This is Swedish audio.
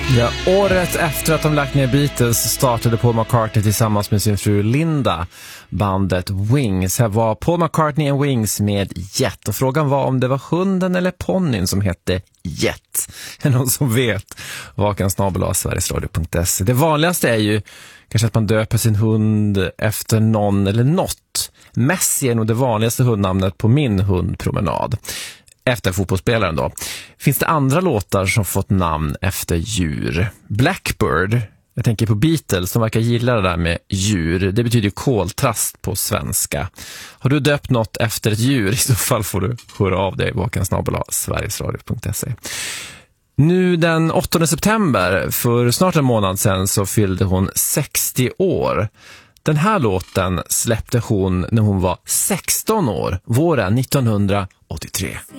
Ja, året efter att de lagt ner Beatles startade Paul McCartney tillsammans med sin fru Linda bandet Wings. Här var Paul McCartney and Wings med Jet. Och frågan var om det var hunden eller ponnyn som hette Jet. Är någon som vet? vakan@sverigesradio.se. Det vanligaste är ju kanske att man döper sin hund efter någon eller något. Messi är nog det vanligaste hundnamnet på min hundpromenad. Efter fotbollsspelaren då. Finns det andra låtar som fått namn efter djur? Blackbird, jag tänker på Beatles som verkar gilla det där med djur. Det betyder koltrast på svenska. Har du döpt något efter ett djur? I så fall får du höra av dig. vakan@sverigesradio.se. Nu den 8 september, för snart en månad sedan, så fyllde hon 60 år. Den här låten släppte hon när hon var 16 år, våren 1983.